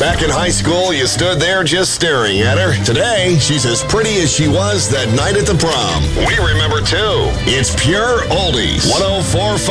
Back in high school, you stood there just staring at her. Today, she's as pretty as she was that night at the prom. We remember, too. It's Pure Oldies. 104.5